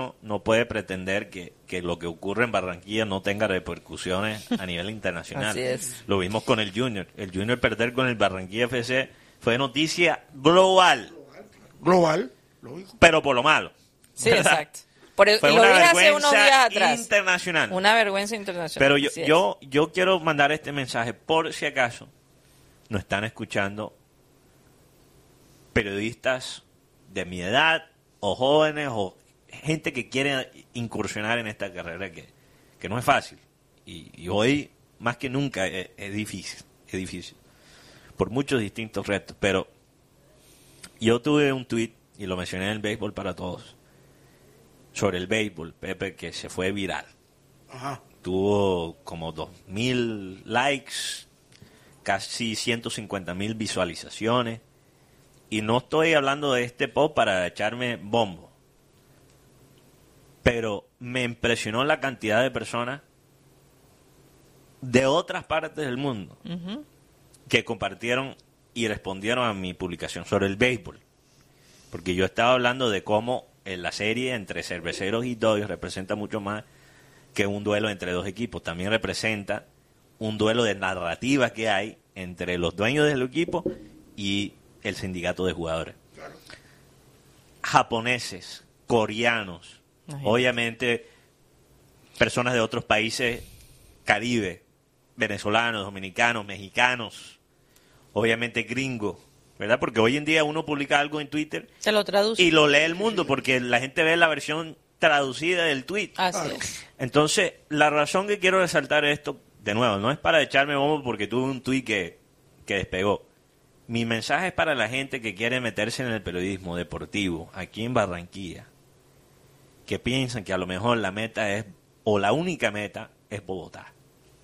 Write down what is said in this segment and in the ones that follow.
no puede pretender que lo que ocurre en Barranquilla no tenga repercusiones a nivel internacional. Así es. Lo vimos con el Junior. El Junior perder con el Barranquilla FC fue noticia global. Global, lógico. Pero por lo malo. Sí, ¿verdad? exacto. Lo Fue una dije hace unos días vergüenza atrás. internacional. Una vergüenza internacional. Pero Así es. yo quiero mandar este mensaje por si acaso nos están escuchando periodistas de mi edad o jóvenes o gente que quiere incursionar en esta carrera que no es fácil. Y hoy, más que nunca, es difícil. Por muchos distintos retos. Pero yo tuve un tweet, y lo mencioné en el Béisbol para Todos, sobre el béisbol, Pepe, que se fue viral. Ajá. Tuvo como 2.000 likes, casi 150.000 visualizaciones. Y no estoy hablando de este post para echarme bombo. Pero me impresionó la cantidad de personas de otras partes del mundo que compartieron y respondieron a mi publicación sobre el béisbol. Porque yo estaba hablando de cómo en la serie entre Cerveceros y Dodgers representa mucho más que un duelo entre dos equipos. También representa un duelo de narrativa que hay entre los dueños del equipo y el sindicato de jugadores. Claro. Japoneses, coreanos, obviamente personas de otros países, Caribe, venezolanos, dominicanos, mexicanos, obviamente gringos, ¿verdad? Porque hoy en día uno publica algo en Twitter Se lo traduce. y lo lee el mundo porque la gente ve la versión traducida del tweet. Así es. Entonces, la razón que quiero resaltar esto, de nuevo, no es para echarme bombo porque tuve un tweet que despegó. Mi mensaje es para la gente que quiere meterse en el periodismo deportivo aquí en Barranquilla, que piensan que a lo mejor la meta es, o la única meta es Bogotá.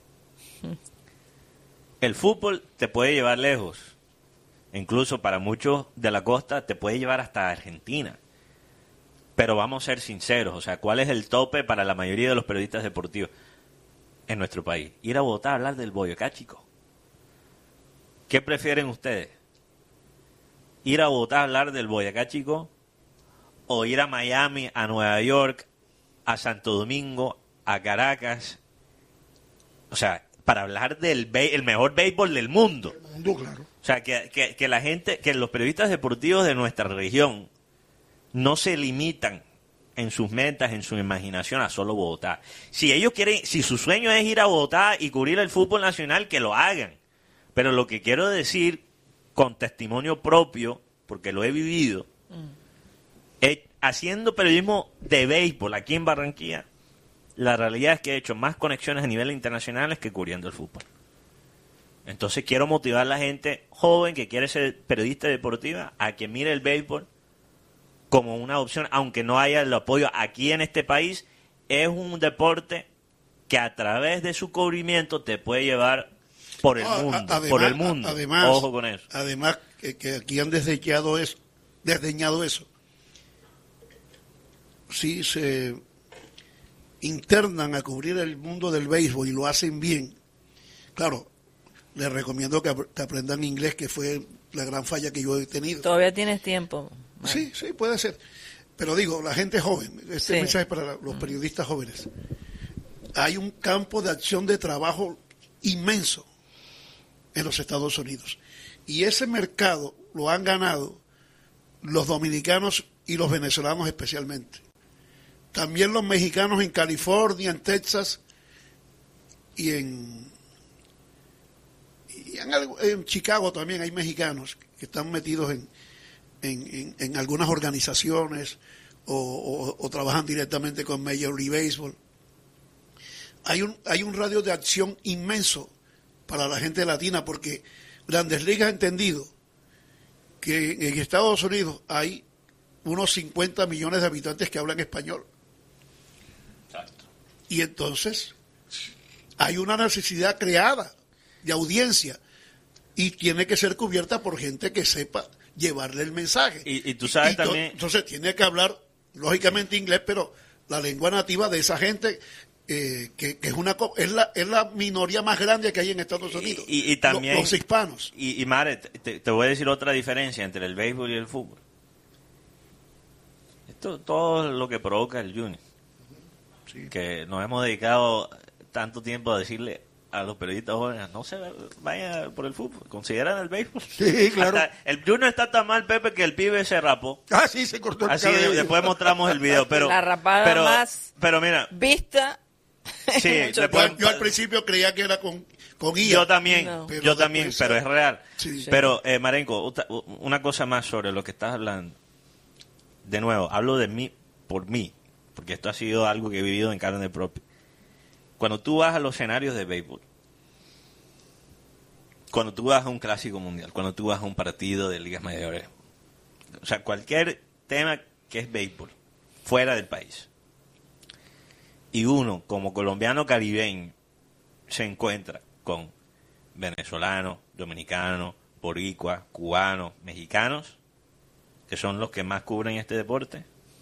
El fútbol te puede llevar lejos, incluso para muchos de la costa te puede llevar hasta Argentina. Pero vamos a ser sinceros, o sea, ¿cuál es el tope para la mayoría de los periodistas deportivos en nuestro país? Ir a Bogotá a hablar del Boyacá, chicos. ¿Qué prefieren ustedes? ¿Ir a Bogotá a hablar del Boyacá, chicos? ¿O ir a Miami, a Nueva York, a Santo Domingo, a Caracas? O sea, para hablar del el mejor béisbol del mundo. Claro. O sea, que la gente, que los periodistas deportivos de nuestra región no se limitan en sus metas, en su imaginación a solo Bogotá. Si ellos quieren, si su sueño es ir a Bogotá y cubrir el fútbol nacional, que lo hagan. Pero lo que quiero decir, con testimonio propio, porque lo he vivido, haciendo periodismo de béisbol aquí en Barranquilla, la realidad es que he hecho más conexiones a nivel internacionales que cubriendo el fútbol. Entonces quiero motivar a la gente joven que quiere ser periodista deportiva a que mire el béisbol como una opción, aunque no haya el apoyo aquí en este país. Es un deporte que a través de su cubrimiento te puede llevar por el mundo, por el mundo. Además, ojo con eso. Además, que aquí han desdeñado eso. Si se internan a cubrir el mundo del béisbol y lo hacen bien, claro, les recomiendo que aprendan inglés, que fue la gran falla que yo he tenido. Todavía tienes tiempo. Sí, puede ser. Pero digo, la gente joven, este Sí. mensaje es para los periodistas jóvenes. Hay un campo de acción de trabajo inmenso en los Estados Unidos. Y ese mercado lo han ganado los dominicanos y los venezolanos especialmente. También los mexicanos en California, en Texas y en Chicago también hay mexicanos que están metidos en algunas organizaciones o trabajan directamente con Major League Baseball. Hay un radio de acción inmenso para la gente latina, porque Grandes Ligas ha entendido que en Estados Unidos hay unos 50 millones de habitantes que hablan español. Exacto. Y entonces hay una necesidad creada de audiencia y tiene que ser cubierta por gente que sepa llevarle el mensaje. Y tú sabes también... Entonces tiene que hablar, lógicamente, inglés, pero la lengua nativa de esa gente... que es la minoría más grande que hay en Estados Unidos, y también los hispanos. Y Mare, te voy a decir otra diferencia entre el béisbol y el fútbol. Esto todo lo que provoca el Junior. Sí. Que nos hemos dedicado tanto tiempo a decirle a los periodistas jóvenes, no se vayan por el fútbol, consideran el béisbol. Sí, claro. Hasta el Junior está tan mal, Pepe, que el pibe se rapó. Ah, sí, se cortó el Así cabello. después mostramos el video, pero La rapada más pero mira, vista. sí, Mucho después- Yo al principio creía que era con IA. yo también, No. Pero yo también, después, pero es real. Sí. Pero Marenco, una cosa más sobre lo que estás hablando. De nuevo, hablo de mí por mí, porque esto ha sido algo que he vivido en carne propia. Cuando tú vas a los escenarios de béisbol, cuando tú vas a un clásico mundial, cuando tú vas a un partido de ligas mayores, o sea, cualquier tema que es béisbol, fuera del país, y uno como colombiano caribeño se encuentra con venezolanos, dominicanos, boricuas, cubanos, mexicanos, que son los que más cubren este deporte,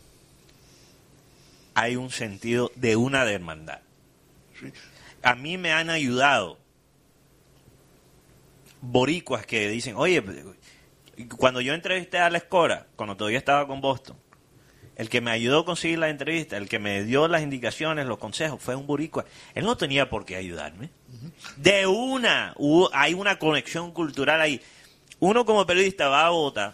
hay un sentido de una hermandad. Sí. A mí me han ayudado boricuas que dicen, oye, cuando yo entrevisté a Alex Cora, cuando todavía estaba con Boston, el que me ayudó a conseguir la entrevista, el que me dio las indicaciones, los consejos, fue un boricua. Él no tenía por qué ayudarme. De una, hay una conexión cultural ahí. Uno como periodista va a Bogotá,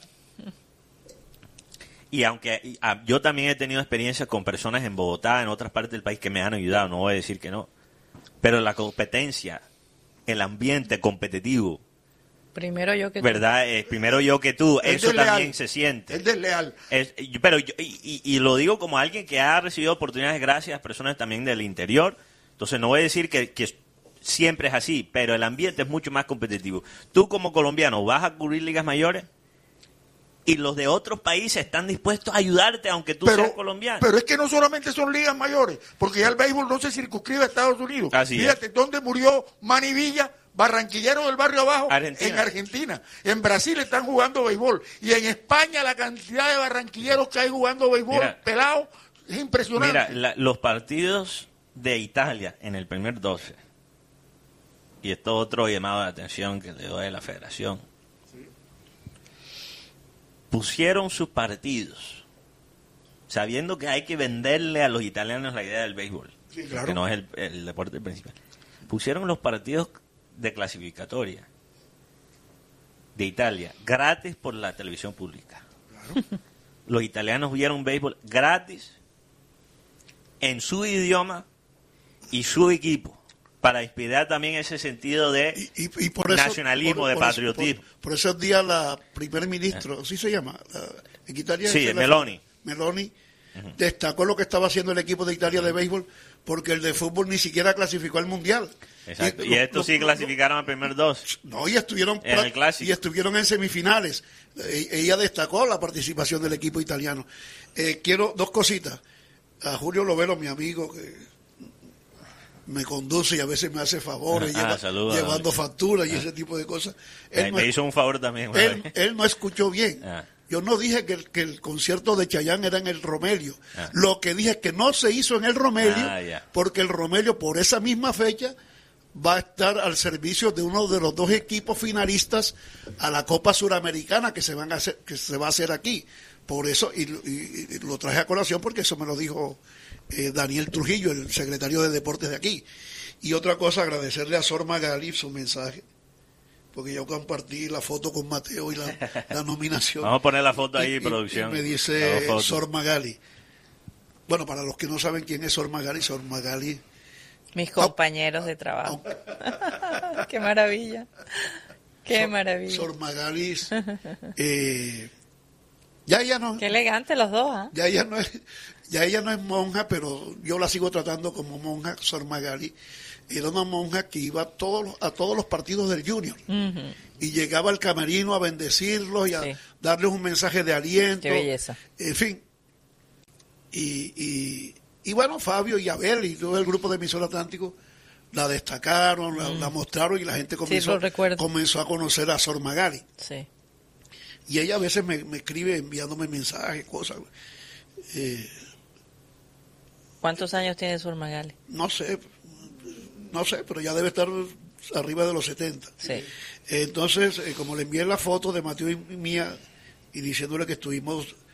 y aunque yo también he tenido experiencias con personas en Bogotá, en otras partes del país que me han ayudado, no voy a decir que no, pero la competencia, el ambiente competitivo, Primero yo que tú. ¿verdad? Primero yo que tú, Es eso desleal. también se siente. Es desleal. Pero y lo digo como alguien que ha recibido oportunidades gracias a personas también del interior. Entonces no voy a decir que siempre es así, pero el ambiente es mucho más competitivo. Tú como colombiano vas a cubrir ligas mayores y los de otros países están dispuestos a ayudarte aunque tú seas colombiano. Pero es que no solamente son ligas mayores, porque ya el béisbol no se circunscribe a Estados Unidos. Así es. Fíjate, ¿dónde murió Manny Villa? Barranquillero del barrio abajo, Argentina. en Argentina. En Brasil están jugando béisbol. Y en España la cantidad de barranquilleros que hay jugando béisbol, Mira. pelado, es impresionante. Mira, los partidos de Italia en el primer 12, y esto otro llamado de atención que le doy a la federación, pusieron sus partidos sabiendo que hay que venderle a los italianos la idea del béisbol, Sí, claro. que no es el deporte principal. Pusieron los partidos de clasificatoria de Italia gratis por la televisión pública. Los italianos vieron béisbol gratis en su idioma y su equipo, para inspirar también ese sentido de Y por eso, nacionalismo, de patriotismo. Por esos días la primer ministro, ¿sí se llama? En Italia Sí, es la- Meloni. Meloni destacó lo que estaba haciendo el equipo de Italia de béisbol, porque el de fútbol ni siquiera clasificó al mundial. Exacto. Y estos sí clasificaron al primer 2. No, y estuvieron En el clásico. y estuvieron en semifinales. Ella destacó la participación del equipo italiano. Quiero dos cositas. A Julio Lovelo, mi amigo, que me conduce y a veces me hace favores, saludos, llevando facturas y ese tipo de cosas. Él, Me hizo un favor también. él no escuchó bien. Ah. Yo no dije que el concierto de Chayanne era en el Romelio. Ah. Lo que dije es que no se hizo en el Romelio, Ya. porque el Romelio, por esa misma fecha, va a estar al servicio de uno de los dos equipos finalistas a la Copa Suramericana que se va a hacer aquí. Por eso, y lo traje a colación porque eso me lo dijo Daniel Trujillo, el secretario de Deportes de aquí. Y otra cosa, agradecerle a Sor Magali su mensaje, porque yo compartí la foto con Mateo y la nominación. Vamos a poner la foto ahí, Y producción. me La dice foto. Sor Magali. Bueno, para los que no saben quién es Sor Magali, Mis compañeros de trabajo. Qué maravilla. Qué maravilla. Sor Magali, ya ella no, Qué elegante los dos, ¿ah? ya ella no es monja, pero yo la sigo tratando como monja. Sor Magali era una monja que iba a todos los partidos del Junior Ujú. y llegaba al camerino a bendecirlos y a Sí. darles un mensaje de aliento. Qué belleza. En fin. Y bueno, Fabio y Abel y todo el grupo de Emisor Atlántico la destacaron, la mostraron y la gente lo recuerdo. comenzó a conocer a Sor Magali. Sí. Y ella a veces me escribe enviándome mensajes, cosas. ¿Cuántos años tiene Sur Magali? No sé, pero ya debe estar arriba de los 70. Sí. Entonces, como le envié la foto de Mateo y mía y diciéndole que estuvimos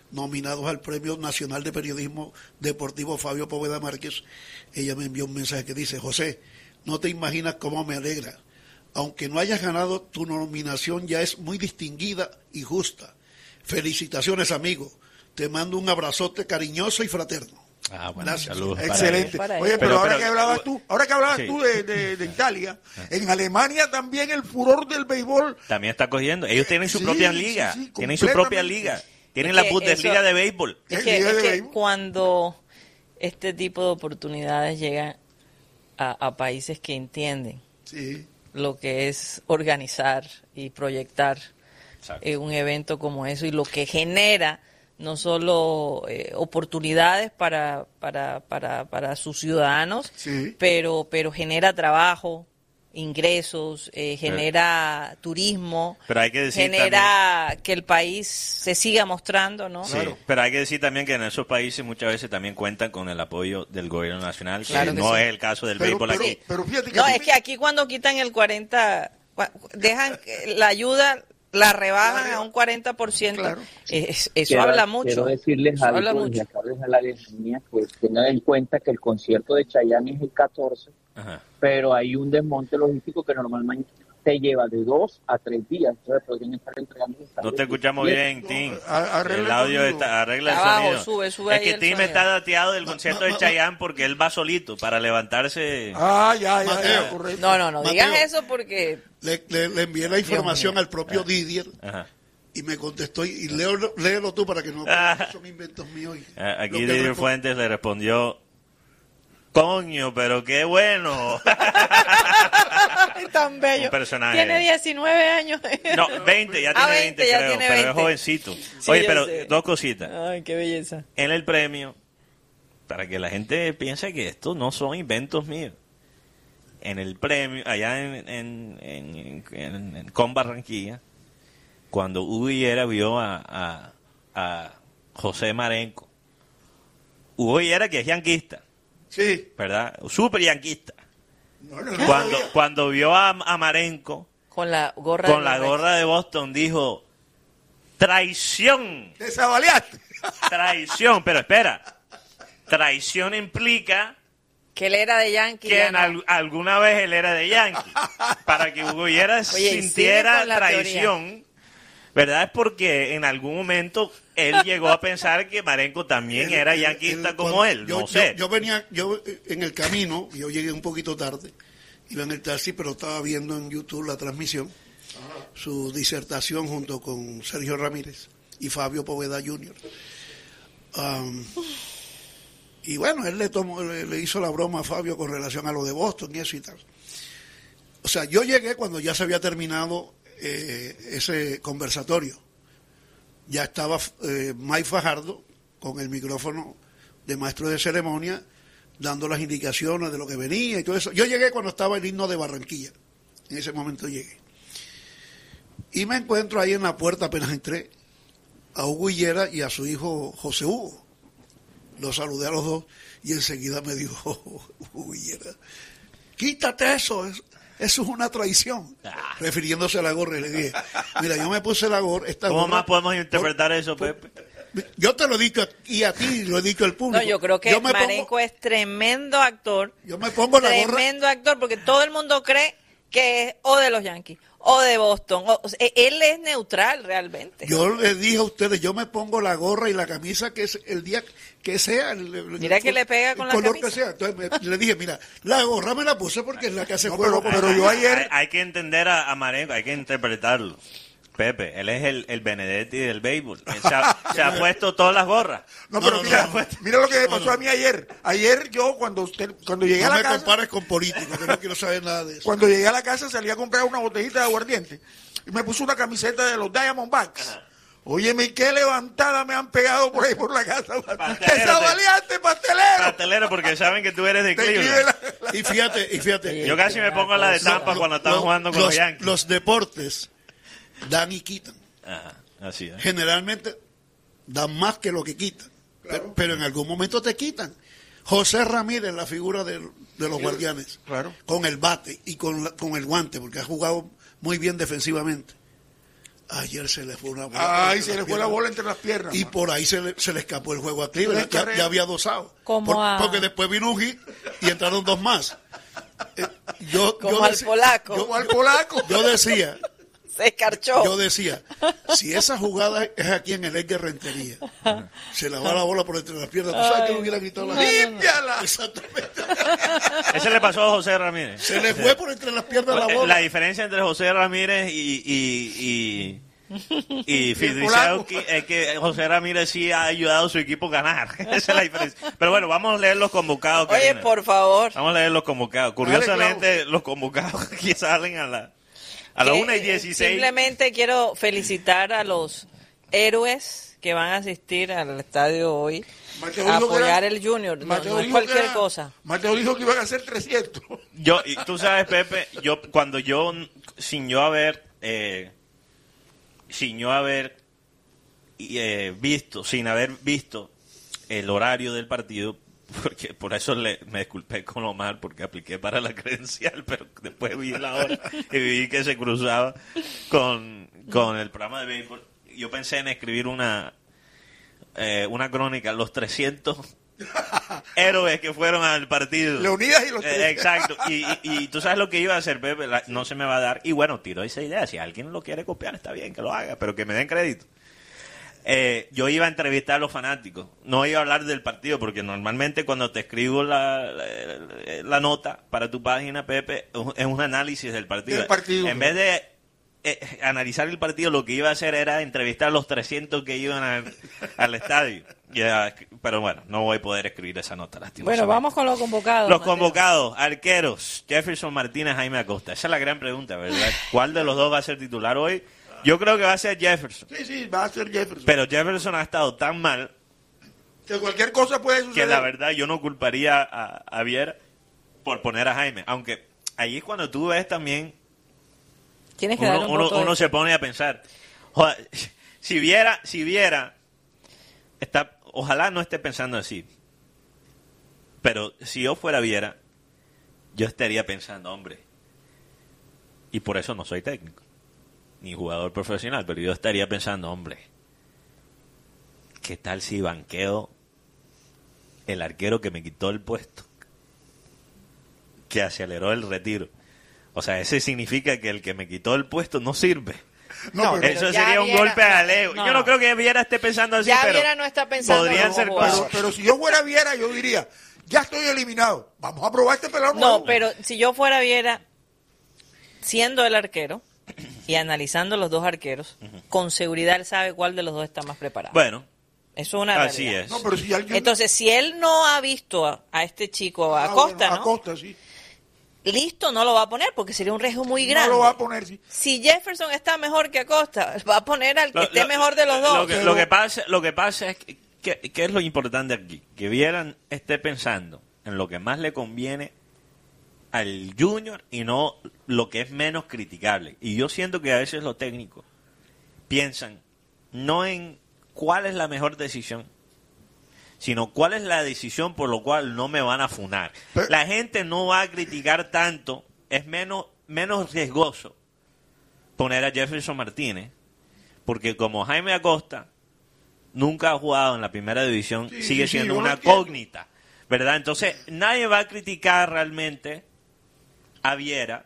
nominados al Premio Nacional de Periodismo Deportivo Fabio Poveda Márquez, ella me envió un mensaje que dice: José, no te imaginas cómo me alegra. Aunque no hayas ganado, tu nominación ya es muy distinguida y justa. Felicitaciones, amigo. Te mando un abrazote cariñoso y fraterno. Bueno, saludos. Excelente. Oye, pero ahora que hablabas tú de Italia, en Alemania también el furor del béisbol también está cogiendo. Ellos tienen su propia liga, tienen su propia liga, tienen la Bundesliga de béisbol. Es que cuando este tipo de oportunidades llegan a países que entienden lo que es organizar y proyectar un evento como eso, y lo que genera no solo oportunidades para sus ciudadanos, pero genera trabajo, ingresos, genera turismo, pero hay que decir genera también que el país se siga mostrando, ¿no? Sí, claro. Pero hay que decir también que en esos países muchas veces también cuentan con el apoyo del gobierno nacional, que no es el caso del béisbol aquí. Pero fíjate que es que aquí cuando quitan el 40, dejan la ayuda, la rebajan a un 40%. Claro. Eso habla mucho. Quiero decirles algo, desde acá desde la lejanía, pues tengan en cuenta que el concierto de Chayanne es el 14, pero hay un desmonte logístico que normalmente te lleva de 2 a 3 días. Entonces podrían estar entregando. No te escuchamos bien, Tim. El audio arregla el sonido. Sube es que Tim está dateado del concierto de Chayanne porque él va solito para levantarse. Ya, correcto. No Mateo, digas eso porque le envié la información al propio Didier. Y me contestó, y léelo tú para que no son inventos míos. Aquí Didier Fuentes le respondió: coño, pero qué bueno. Tan bello. Un personaje. Tiene 19 años. No, 20, ya tiene 20, creo, pero 20. Es jovencito. Sí, oye, pero dos cositas. Ay, qué belleza. En el premio, para que la gente piense que estos no son inventos míos. En el premio, allá con Barranquilla, cuando Hugo Higuera vio a José Marenco, Hugo Higuera, que es yanquista, ¿verdad? Súper yanquista. Cuando vio a Marenco con la gorra de Boston, dijo: traición. Te sabaleaste. Traición, pero espera. Traición implica que él era de Yankee. Que alguna vez él era de Yankee. Para que Hugo Higuera sintiera traición, ¿verdad? Es porque en algún momento él llegó a pensar que Marenco también era yanquista como él. No sé. Yo en el camino, yo llegué un poquito tarde, iba en el taxi, pero estaba viendo en YouTube la transmisión, su disertación junto con Sergio Ramírez y Fabio Poveda Jr. Y bueno, él le hizo la broma a Fabio con relación a lo de Boston y eso y tal. O sea, yo llegué cuando ya se había terminado ese conversatorio. Ya estaba Mike Fajardo con el micrófono de maestro de ceremonia dando las indicaciones de lo que venía y todo eso. Yo llegué cuando estaba el himno de Barranquilla. En ese momento llegué. Y me encuentro ahí en la puerta, apenas entré, a Hugo Higuera y a su hijo José Hugo. Los saludé a los dos y enseguida me dijo Hugo Higuera: quítate eso es una traición. Refiriéndose a la gorra, y le dije: mira, yo me puse la gorra. ¿Cómo más podemos interpretar eso, Pepe? Yo te lo he dicho y a ti lo he dicho al público. No, yo creo que Marenco es tremendo actor. Yo me pongo la gorra. Tremendo actor, porque todo el mundo cree que es o de los Yankees o de Boston. Él es neutral realmente. Yo les dije a ustedes, yo me pongo la gorra y la camisa que es el día que sea. Mira que le pega con la color camisa. Que sea. Entonces le dije: mira, la gorra me la puse porque es la que hace juego. Pero yo ayer... Hay que entender a Marenco, hay que interpretarlo. Pepe, él es el Benedetti del béisbol. Él se ha puesto todas las gorras. Mira lo que me pasó a mí ayer. Ayer yo cuando llegué a la casa... No me compares con políticos, que no quiero saber nada de eso. Cuando llegué a la casa salí a comprar una botellita de aguardiente y me puse una camiseta de los Diamondbacks. Óyeme, qué levantada me han pegado por ahí por la casa. ¡Esa valiente, pastelero! Pastelero, porque saben que tú eres de Cleveland. Y fíjate. Yo casi me pongo la de Tampa cuando estaban jugando con los Yankees. Los deportes dan y quitan. Así es. Generalmente dan más que lo que quitan. Claro. Pero en algún momento te quitan. José Ramírez, la figura de los Guardianes, con el bate y con el guante, porque ha jugado muy bien defensivamente. Ayer se le fue una bola. Ay, se le fue la bola entre las piernas. Y por ahí se le escapó el juego a Cleveland. Ya había 2 outs. Porque después vino un hit y entraron 2 más. Como al polaco. Yo decía... Se escarchó. Yo decía, si esa jugada es aquí en el Edgar Rentería, se la va la bola por entre las piernas, ¿tú sabes que no hubiera gritado la gente? ¡Límpiala! Exactamente. Ese le pasó a José Ramírez. Se le fue por entre las piernas la bola. La diferencia entre José Ramírez y Fidrisewski es que José Ramírez sí ha ayudado a su equipo a ganar. Esa es la diferencia. Pero bueno, vamos a leer los convocados. Oye, Karina, por favor. Vamos a leer los convocados. Curiosamente, los convocados que salen a las 1:16. Simplemente quiero felicitar a los héroes que van a asistir al estadio hoy a apoyar el Junior. No es cualquier cosa. Mateo dijo que iban a ser 300. Y tú sabes, Pepe, sin yo haber visto el horario del partido, porque por eso me disculpé con Omar, porque apliqué para la credencial, pero después vi la hora y vi que se cruzaba con el programa de béisbol. Yo pensé en escribir una crónica, los 300 héroes que fueron al partido. Leonidas y los 300. Exacto. Y tú sabes lo que iba a hacer, Pepe, no se me va a dar. Y bueno, tiro esa idea. Si alguien lo quiere copiar, está bien, que lo haga, pero que me den crédito. Yo iba a entrevistar a los fanáticos, no iba a hablar del partido, porque normalmente cuando te escribo la nota para tu página, Pepe, es un análisis del partido. En vez de analizar el partido, lo que iba a hacer era entrevistar a los 300 que iban al estadio. Pero bueno, no voy a poder escribir esa nota, lastimosamente. Bueno, vamos con los convocados. Los convocados, arqueros, Jefferson Martínez, Jaime Acosta. Esa es la gran pregunta, ¿verdad? ¿Cuál de los dos va a ser titular hoy? Yo creo que va a ser Jefferson. Sí, va a ser Jefferson. Pero Jefferson ha estado tan mal que cualquier cosa puede suceder. Que la verdad yo no culparía a Viera por poner a Jaime. Aunque ahí es cuando tú ves también, tienes que dar uno se pone a pensar. Joder, si Viera está, ojalá no esté pensando así. Pero si yo fuera Viera, yo estaría pensando, hombre, y por eso no soy técnico ni jugador profesional, pero yo estaría pensando, hombre, ¿qué tal si banqueo el arquero que me quitó el puesto, que aceleró el retiro? O sea, ese significa que el que me quitó el puesto no sirve. No, eso sería un golpe al ego. Yo no creo que Viera esté pensando así, pero Viera no está pensando. Podrían ser cosas. Pero si yo fuera Viera, yo diría, ya estoy eliminado, vamos a probar este pelón. No, pero si yo fuera Viera, siendo el arquero y analizando los dos arqueros, con seguridad él sabe cuál de los dos está más preparado. Bueno, eso es una realidad. Así es. No, pero si alguien... Entonces, si él no ha visto a este chico, a Acosta, bueno, ¿no? Acosta, sí. Listo, no lo va a poner porque sería un riesgo muy grande. No lo va a poner, sí. Si Jefferson está mejor que Acosta, va a poner al que esté mejor de los dos. Lo que pasa es que es lo importante aquí, que Viera esté pensando en lo que más le conviene al Junior y no lo que es menos criticable. Y yo siento que a veces los técnicos piensan no en cuál es la mejor decisión, sino cuál es la decisión por lo cual no me van a funar. La gente no va a criticar tanto, es menos riesgoso poner a Jefferson Martínez, porque como Jaime Acosta nunca ha jugado en la primera división, sigue siendo una incógnita, ¿verdad? Entonces nadie va a criticar realmente a Viera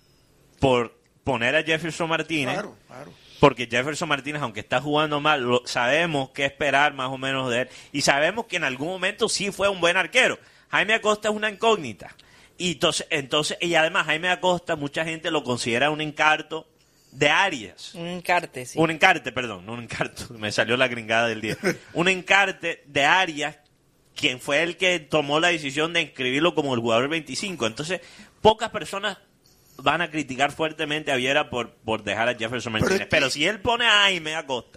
por poner a Jefferson Martínez. Claro. Porque Jefferson Martínez, aunque está jugando mal, sabemos qué esperar más o menos de él. Y sabemos que en algún momento sí fue un buen arquero. Jaime Acosta es una incógnita. Y y además Jaime Acosta, mucha gente lo considera un encarto de Arias. Un encarte, sí. Un encarte, perdón, no un encarto. Me salió la gringada del día. Un encarte de Arias, quien fue el que tomó la decisión de inscribirlo como el jugador 25. Entonces, pocas personas van a criticar fuertemente a Viera por dejar a Jefferson Martínez. Pero si él pone a Jaime Acosta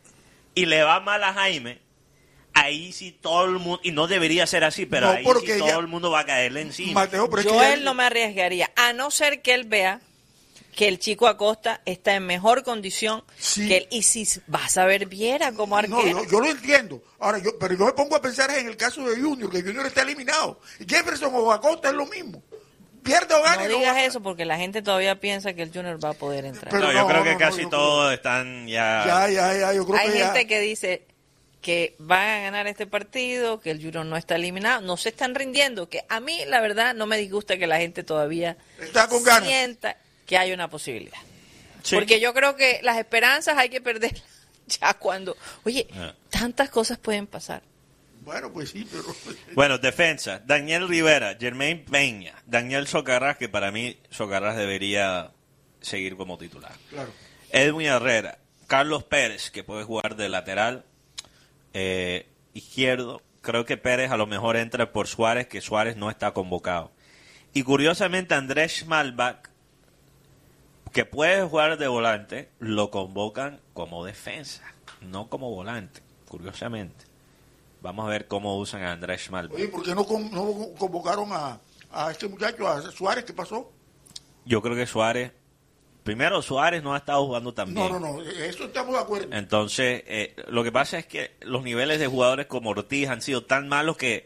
y le va mal a Jaime, ahí sí todo el mundo, y no debería ser así, pero ahí sí todo el mundo va a caerle encima. Mateo, él no me arriesgaría, a no ser que él vea que el chico Acosta está en mejor condición que él, y si vas a ver Viera como arquero. No, yo lo entiendo. Ahora, pero yo me pongo a pensar en el caso de Junior, que Junior está eliminado. Jefferson o Acosta es lo mismo. pierde o gane. No digas eso porque la gente todavía piensa que el Junior va a poder entrar. Pero yo creo que casi todos están ya... Yo creo Hay que gente que dice que van a ganar este partido, que el Junior no está eliminado, no se están rindiendo, que a mí la verdad no me disgusta que la gente todavía está con ganas, sienta que hay una posibilidad. Sí. Porque yo creo que las esperanzas hay que perderlas ya cuando... Oye, tantas cosas pueden pasar. Bueno, pues sí, pero... Bueno, defensa. Daniel Rivera, Jermaine Peña, Daniel Socarrás, que para mí Socarrás debería seguir como titular. Claro. Edwin Herrera, Carlos Pérez, que puede jugar de lateral izquierdo. Creo que Pérez a lo mejor entra por Suárez, que Suárez no está convocado. Y curiosamente Andrés Schmalbach, que puede jugar de volante, lo convocan como defensa, no como volante, curiosamente. Vamos a ver cómo usan a Andrés Schmalbach. Oye, ¿por qué no convocaron a este muchacho, a Suárez? ¿Qué pasó? Yo creo que Suárez no ha estado jugando tan bien. No, eso estamos de acuerdo. Entonces, lo que pasa es que los niveles de jugadores como Ortiz han sido tan malos que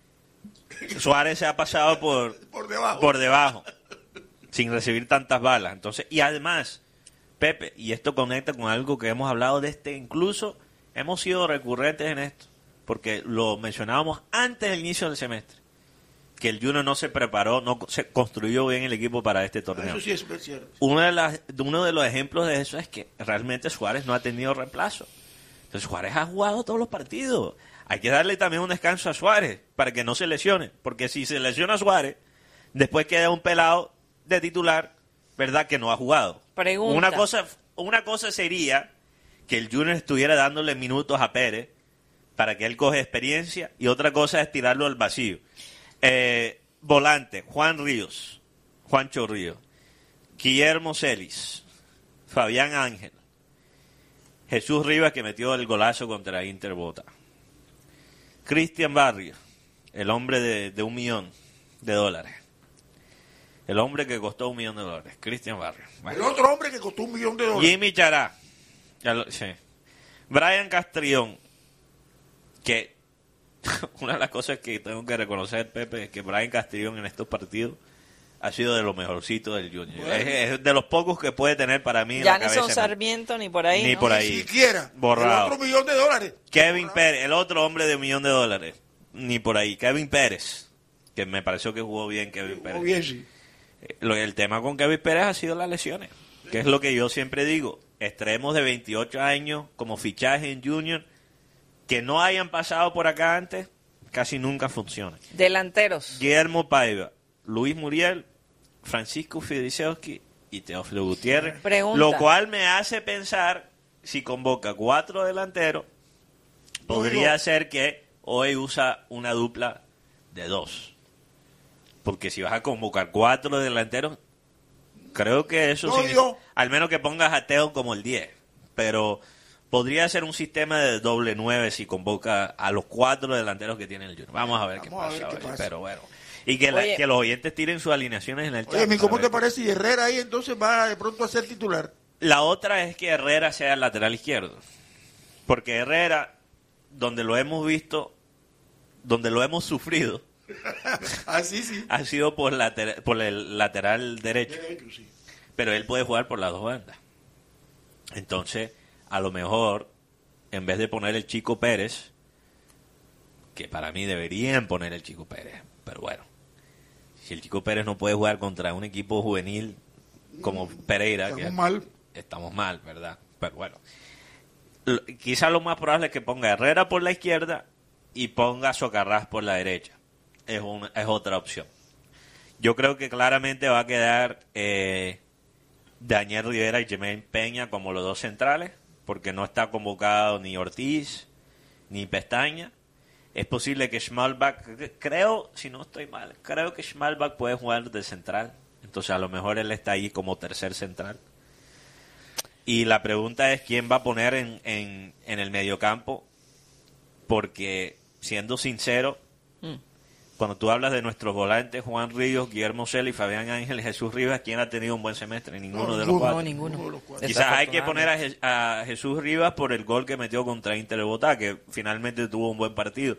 Suárez se ha pasado por debajo, sin recibir tantas balas. Entonces, y además, Pepe, y esto conecta con algo que hemos hablado incluso hemos sido recurrentes en esto, porque lo mencionábamos antes del inicio del semestre, que el Junior no se preparó, no se construyó bien el equipo para este torneo. Eso sí es cierto. Uno de los ejemplos de eso es que realmente Suárez no ha tenido reemplazo. Entonces Suárez ha jugado todos los partidos. Hay que darle también un descanso a Suárez para que no se lesione, porque si se lesiona Suárez, después queda un pelado de titular, ¿verdad? Que no ha jugado. Pregunta. Una cosa sería que el Junior estuviera dándole minutos a Pérez para que él coge experiencia, y otra cosa es tirarlo al vacío. Volante, Juancho Ríos, Guillermo Celis, Fabián Ángel, Jesús Rivas, que metió el golazo contra Inter Bota, Cristian Barrios, el hombre de $1 millón, el hombre que costó $1 millón, Cristian Barrios. Bueno. El otro hombre que costó $1 millón. Jimmy Chará, sí. Brian Castrión, que una de las cosas que tengo que reconocer, Pepe, es que Brian Castrión en estos partidos ha sido de lo mejorcito del Junior. Bueno. Es de los pocos que puede tener para mí en la cabeza. Ya ni son Sarmiento ni por ahí. Ni ¿no? por ahí. Ni siquiera. Borrado. El otro $1 millón. Kevin Pérez, el otro hombre de $1 millón. Ni por ahí. Kevin Pérez, que me pareció que jugó bien Kevin Pérez. Jugó bien, sí. El tema con Kevin Pérez ha sido las lesiones, que es lo que yo siempre digo. Extremos de 28 años como fichaje en Junior que no hayan pasado por acá antes, casi nunca funciona. Delanteros. Guillermo Paiva, Luis Muriel, Francisco Fidisewski y Teófilo Gutiérrez. Pregunta. Lo cual me hace pensar, si convoca 4 delanteros, podría ser que hoy usa una dupla de 2. Porque si vas a convocar 4 delanteros, creo que eso al menos que pongas a Teo como el 10. Pero podría ser un sistema de doble 9 si convoca a los 4 delanteros que tiene el Junior. Vamos a ver qué pasa. Pero bueno. Y que los oyentes tiren sus alineaciones en el chat. Oye, ¿cómo te parece? Y Herrera ahí entonces va de pronto a ser titular. La otra es que Herrera sea el lateral izquierdo. Porque Herrera, donde lo hemos visto, donde lo hemos sufrido, sí. ha sido por el lateral derecho. Sí. Pero él puede jugar por las dos bandas. Entonces, a lo mejor, en vez de poner el Chico Pérez, que para mí deberían poner el Chico Pérez, pero bueno, si el Chico Pérez no puede jugar contra un equipo juvenil como Pereira, estamos mal, ¿verdad? Pero bueno, quizás lo más probable es que ponga Herrera por la izquierda y ponga a Socarrás por la derecha. Es otra opción. Yo creo que claramente va a quedar Daniel Rivera y Jermaine Peña como los dos centrales, porque no está convocado ni Ortiz ni Pestaña. Es posible que Schmalbach, creo, si no estoy mal, creo que Schmalbach puede jugar de central. Entonces a lo mejor él está ahí como tercer central. Y la pregunta es quién va a poner en el mediocampo, porque siendo sincero, cuando tú hablas de nuestros volantes, Juan Ríos, Guillermo Celis, Fabián Ángel, Jesús Rivas, ¿quién ha tenido un buen semestre? Ninguno de los cuatro. No, ninguno. Quizás hay que poner a Jesús Rivas por el gol que metió contra Inter Bogotá, que finalmente tuvo un buen partido.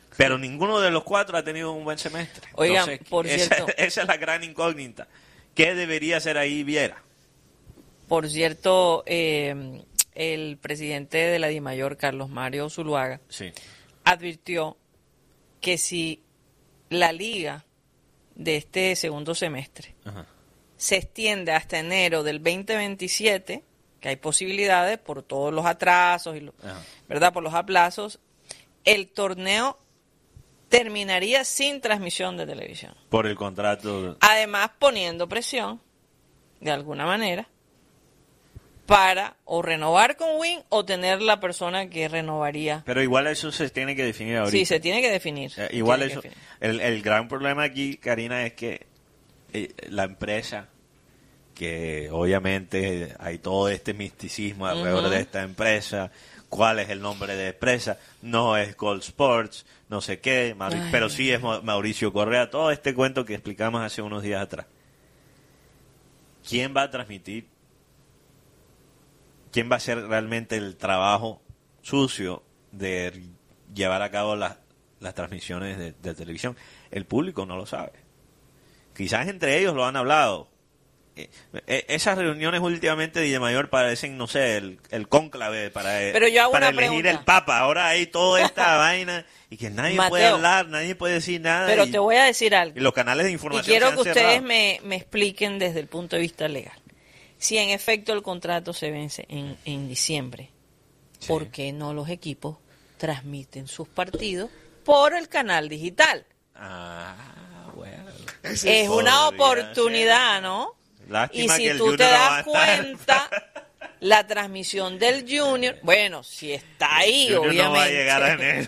Pero ninguno de los 4 ha tenido un buen semestre. Oigan, entonces, por cierto, esa es la gran incógnita. ¿Qué debería hacer ahí Viera? Por cierto, el presidente de la DIMAYOR, Carlos Mario Zuluaga, sí, advirtió que si la liga de este segundo semestre se extiende hasta enero del 2027, que hay posibilidades por todos los atrasos y ¿verdad? Por los aplazos, el torneo terminaría sin transmisión de televisión. Por el contrato. Además, poniendo presión, de alguna manera, para o renovar con Win o tener la persona que renovaría. Pero igual eso se tiene que definir ahorita. Sí, se tiene que definir. Igual eso. El gran problema aquí, Karina, es que la empresa, que obviamente hay todo este misticismo alrededor de esta empresa, cuál es el nombre de empresa, no es Gold Sports, no sé qué, pero sí es Mauricio Correa, todo este cuento que explicamos hace unos días atrás. ¿Quién va a transmitir? ¿Quién va a hacer realmente el trabajo sucio de llevar a cabo las transmisiones de televisión? El público no lo sabe. Quizás entre ellos lo han hablado. Esas reuniones últimamente de DIMAYOR parecen, no sé, el cónclave para elegir pregunta. El Papa. Ahora hay toda esta vaina y que nadie puede hablar, nadie puede decir nada. Pero te voy a decir algo. Y los canales de información y quiero que ustedes me expliquen desde el punto de vista legal. Si en efecto el contrato se vence en diciembre, ¿por qué no los equipos transmiten sus partidos por el canal digital? Bueno. Es una oportunidad, ¿no? Lástima y que si tú te das cuenta, la transmisión del Junior, bueno, si está ahí, obviamente. No va a llegar a enero.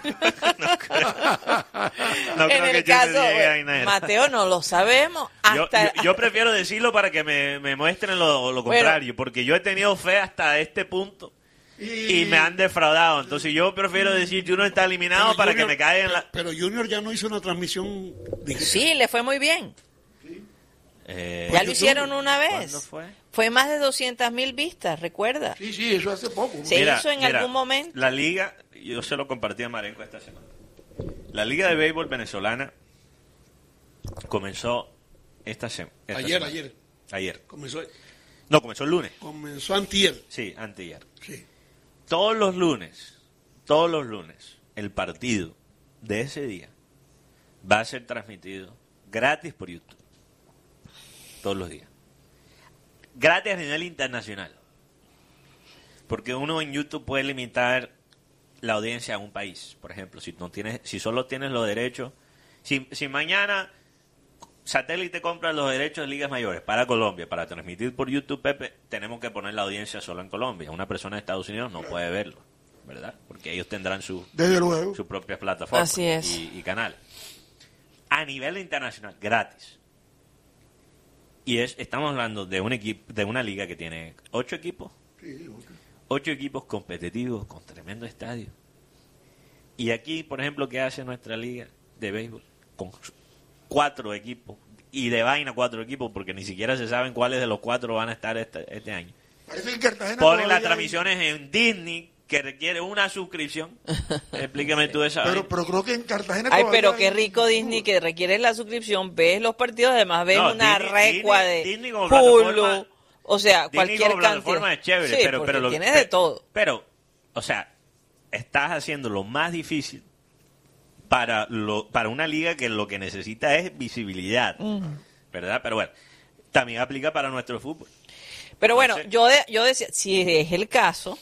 No creo en el que caso, llegue a enero. Mateo, no lo sabemos. Yo prefiero decirlo para que me muestren lo contrario, porque yo he tenido fe hasta este punto y me han defraudado. Entonces yo prefiero decir que uno está eliminado para que me caigan en la... Pero Junior ya no hizo una transmisión digital. Sí, le fue muy bien. Ya lo hicieron una vez. ¿Cuándo fue? Fue más de 200.000 vistas, ¿recuerda? Sí, eso hace poco. Se hizo en algún momento. La liga, yo se lo compartí a Marenco esta semana. La liga de béisbol venezolana comenzó esta semana. Ayer. Comenzó el lunes. Comenzó antier. Sí, antier. Sí. Todos los lunes, el partido de ese día va a ser transmitido gratis por YouTube. Todos los días. Gratis a nivel internacional. Porque uno en YouTube puede limitar la audiencia a un país. Por ejemplo, si solo tienes los derechos, si mañana Satélite compra los derechos de ligas mayores para Colombia, para transmitir por YouTube, Pepe, tenemos que poner la audiencia solo en Colombia. Una persona de Estados Unidos no puede verlo, ¿verdad? Porque ellos tendrán sus propias plataformas. Así es. Y canales. A nivel internacional, gratis. Y estamos hablando de un equipo, de una liga que tiene 8 equipos. Sí, 8 equipos competitivos con tremendo estadio. Y aquí, por ejemplo, ¿qué hace nuestra liga de béisbol? Con 4 equipos. Y de vaina 4 equipos, porque ni siquiera se saben cuáles de los 4 van a estar este año. Ponen las transmisiones en Disney, que requiere una suscripción. Explícame tú esa. Pero creo que en Cartagena... Ay, pero qué rico Disney, que requiere la suscripción. Ves los partidos, además ves una recua de Hulu. O sea, Disney cualquier cantidad. La plataforma es chévere, sí, pero tienes de todo. Pero, o sea, estás haciendo lo más difícil para una liga que lo que necesita es visibilidad, ¿verdad? Pero bueno, también aplica para nuestro fútbol. Pero bueno, yo decía, si es el caso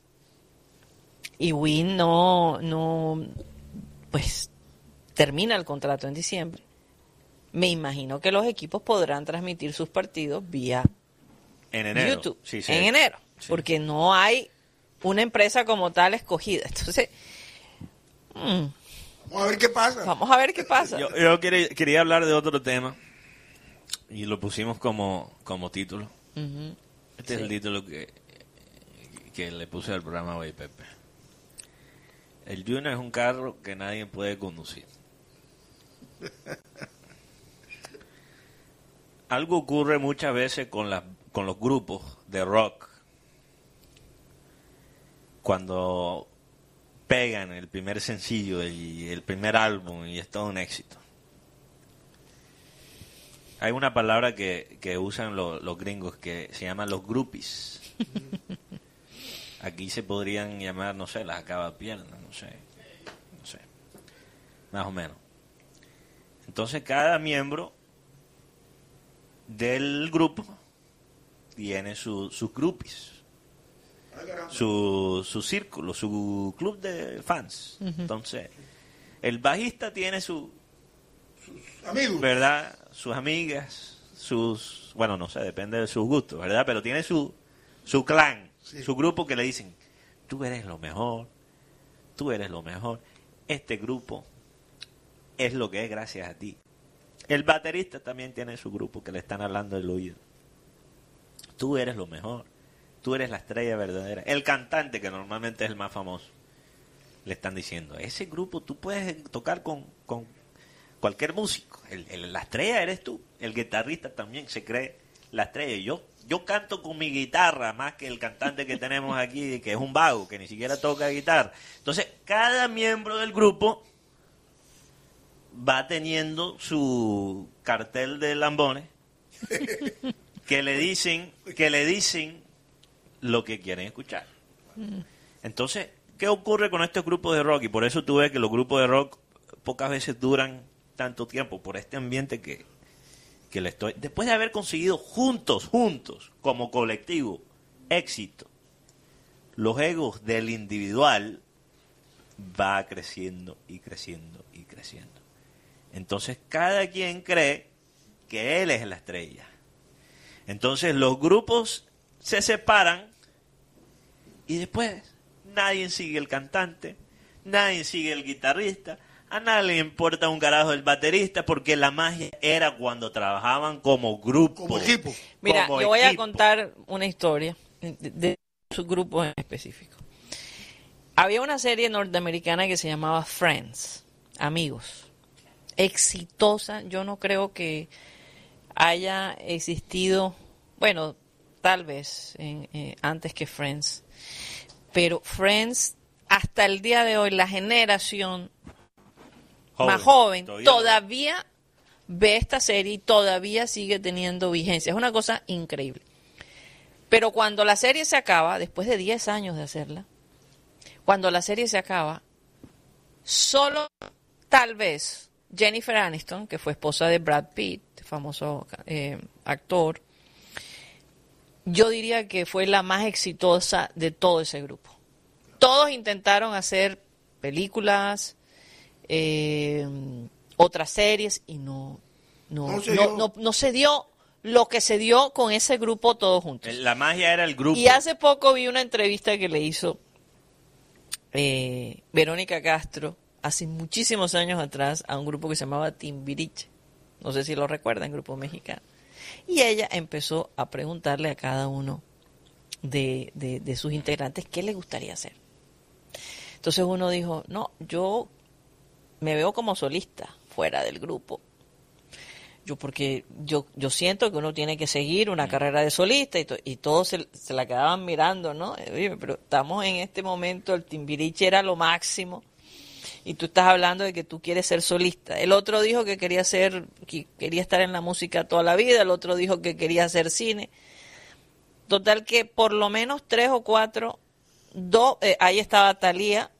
y Win no pues termina el contrato en diciembre, me imagino que los equipos podrán transmitir sus partidos vía en enero. YouTube, sí, en enero, sí. Porque no hay una empresa como tal escogida. Entonces, vamos a ver qué pasa. Vamos a ver qué pasa. Yo quería hablar de otro tema y lo pusimos como título. Este es el título que le puse al programa hoy, Pepe. El Junior es un carro que nadie puede conducir. Algo ocurre muchas veces con los grupos de rock. Cuando pegan el primer sencillo y el primer álbum y es todo un éxito. Hay una palabra que usan los gringos que se llaman los groupies. Aquí se podrían llamar, no sé, las acabapiernas, no sé, más o menos. Entonces cada miembro del grupo tiene sus groupies, su círculo, su club de fans. Entonces el bajista tiene sus amigos, ¿verdad? Sus amigas, bueno, no sé, depende de sus gustos, ¿verdad? Pero tiene su clan, sí, su grupo que le dicen, tú eres lo mejor, tú eres lo mejor. Este grupo es lo que es gracias a ti. El baterista también tiene su grupo que le están hablando del oído. Tú eres lo mejor, tú eres la estrella verdadera. El cantante, que normalmente es el más famoso, le están diciendo, ese grupo tú puedes tocar con cualquier músico. La estrella eres tú. El guitarrista también se cree la estrella. Yo canto con mi guitarra más que el cantante que tenemos aquí, que es un vago, que ni siquiera toca guitarra. Entonces, cada miembro del grupo va teniendo su cartel de lambones que le dicen lo que quieren escuchar. Entonces, ¿qué ocurre con estos grupos de rock? Y por eso tú ves que los grupos de rock pocas veces duran tanto tiempo, por este ambiente que le estoy... Después de haber conseguido juntos, como colectivo, éxito, los egos del individual va creciendo y creciendo y creciendo. Entonces cada quien cree que él es la estrella. Entonces los grupos se separan y después nadie sigue el cantante, nadie sigue el guitarrista, a nadie le importa un carajo el baterista, porque la magia era cuando trabajaban como grupo. Como equipo. Mira, yo voy a contar una historia de su grupo en específico. Había una serie norteamericana que se llamaba Friends, Amigos. Exitosa, yo no creo que haya existido, bueno, tal vez antes que Friends, pero Friends hasta el día de hoy, la generación más joven todavía ve esta serie y todavía sigue teniendo vigencia. Es una cosa increíble. Pero cuando la serie se acaba, después de 10 años de hacerla, cuando la serie se acaba, solo tal vez Jennifer Aniston, que fue esposa de Brad Pitt, famoso actor, yo diría que fue la más exitosa de todo ese grupo. Todos intentaron hacer películas, otras series, y no se dio lo que se dio con ese grupo todos juntos. La magia era el grupo. Y hace poco vi una entrevista que le hizo Verónica Castro hace muchísimos años atrás a un grupo que se llamaba Timbiriche. No sé si lo recuerdan, grupo mexicano. Y ella empezó a preguntarle a cada uno de sus integrantes qué les gustaría hacer. Entonces uno dijo, no, yo me veo como solista fuera del grupo. Porque yo siento que uno tiene que seguir una carrera de solista, y todos se la quedaban mirando, ¿no? Oye, pero estamos en este momento, el Timbiriche era lo máximo, y tú estás hablando de que tú quieres ser solista. El otro dijo que quería estar en la música toda la vida, el otro dijo que quería hacer cine. Total que por lo menos 3 o 4, ahí estaba Thalía,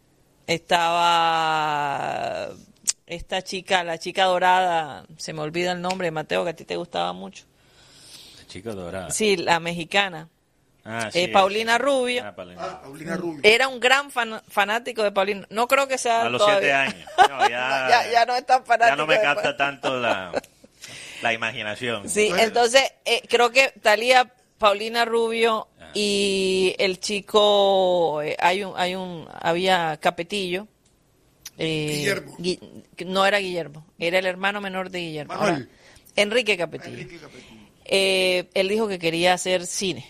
estaba esta chica, la chica dorada, se me olvida el nombre, Mateo, que a ti te gustaba mucho. La chica dorada. Sí, la mexicana. Sí, Paulina Rubio. Paulina Rubio. Era un gran fanático de Paulina. No creo que sea a los todavía. 7 años. No, ya no es tan fanático. Ya no me capta tanto la imaginación. Sí, entonces creo que Thalía, Paulina Rubio y el chico, había Capetillo. Guillermo. No era Guillermo, era el hermano menor de Guillermo. Ahora, Enrique Capetillo. Él dijo que quería hacer cine.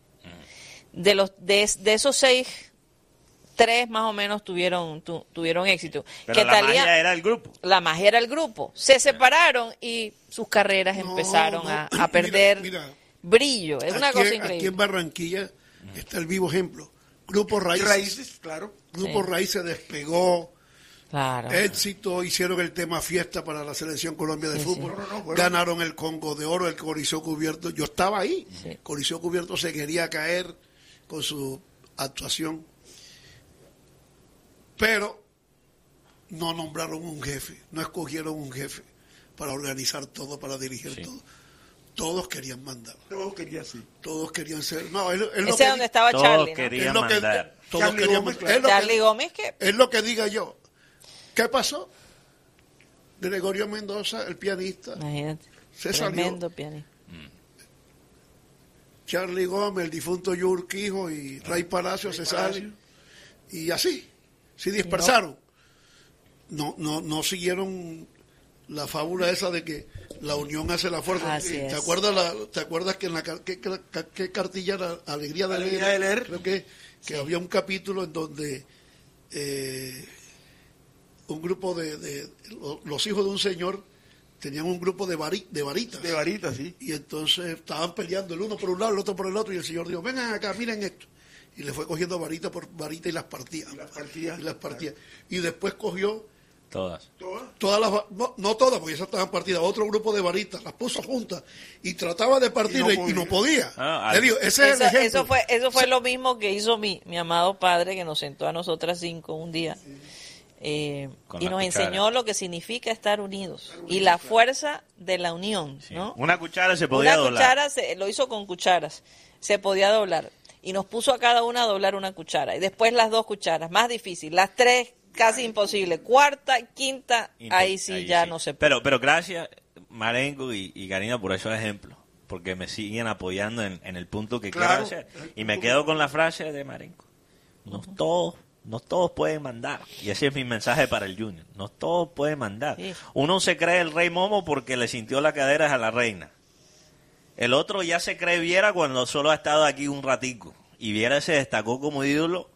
De esos 6, 3 más o menos tuvieron éxito. Pero que la magia era el grupo. La magia era el grupo. Se separaron y sus carreras empezaron a perder brillo. Es una cosa increíble. Aquí en Barranquilla está el vivo ejemplo. Grupo Raíces, claro. Grupo Raíces despegó. Claro. Éxito, hicieron el tema fiesta para la Selección Colombia de fútbol. Bueno. Ganaron el Congo de Oro, el Coliseo Cubierto. Yo estaba ahí. Sí. Coliseo Cubierto se quería caer con su actuación. Pero no nombraron un jefe, no escogieron un jefe para organizar todo, para dirigir todo. Todos querían mandar. Todos querían, sí. Todos querían ser. No, él ese es donde estaba Charlie, ¿no? Querían mandar. Todos querían mandar. Charlie Gómez, que es lo que diga yo. ¿Qué pasó? Gregorio Mendoza, el pianista, imagínate, se tremendo salió. pianista. Charlie Gómez, el difunto Yurquijo y Ray Palacio se salen. Y así, se dispersaron. No siguieron la fábula esa de que la unión hace la fuerza. ¿Te acuerdas que en la qué cartilla era Alegría de Leer? Creo que había un capítulo en donde un grupo de los hijos de un señor tenían un grupo de varitas. De varitas, sí. Y entonces estaban peleando el uno por un lado, el otro por el otro, y el señor dijo, vengan acá, miren esto. Y le fue cogiendo varita por varita y las partía. Y las partía. Y después cogió todas las, no todas, porque esas estaban partidas, otro grupo de varitas, las puso juntas y trataba de partir y no podía. Le digo, ese es el ejemplo. Eso fue lo mismo que hizo mi amado padre, que nos sentó a nosotras 5 un día. Y nos enseñó lo que significa estar unidos y la fuerza de la unión, ¿no? Una cuchara se podía doblar. Lo hizo con cucharas, se podía doblar y nos puso a cada una a doblar una cuchara y después las 2 cucharas, más difícil, las 3 casi imposible, cuarta, quinta, ahí sí no se puede. Pero gracias Marengo y Karina por esos ejemplos, porque me siguen apoyando en el punto que quiero hacer y me quedo con la frase de Marengo. No todos pueden mandar. Y ese es mi mensaje para el Junior. No todos pueden mandar. Sí. Uno se cree el rey Momo porque le sintió las caderas a la reina. El otro ya se cree Viera cuando solo ha estado aquí un ratico. Y Viera se destacó como ídolo